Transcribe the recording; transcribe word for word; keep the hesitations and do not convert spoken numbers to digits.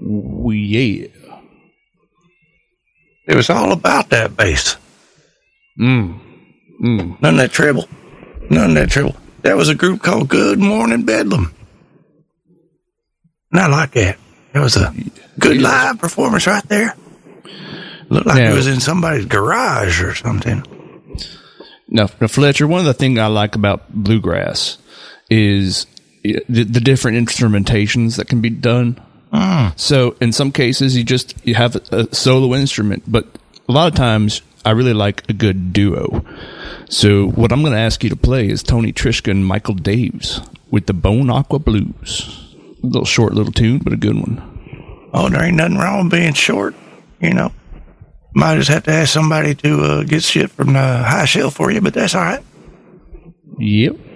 Yeah. It was all about that bass. Mm. Mm. None of that treble. None of that treble. That was a group called Good Morning Bedlam. And I like that. It was a good live performance right there. Looked like now, it was in somebody's garage or something. Now, now, Fletcher, one of the things I like about bluegrass is the, the different instrumentations that can be done. Mm. So in some cases, you just you have a, a solo instrument, but a lot of times I really like a good duo. So what I'm going to ask you to play is Tony Trischka and Michael Daves with the Bone Aqua Blues. A little short little tune, but a good one. Oh, there ain't nothing wrong with being short, you know. Might just have to ask somebody to uh, get shit from the high shelf for you, but that's all right. Yep.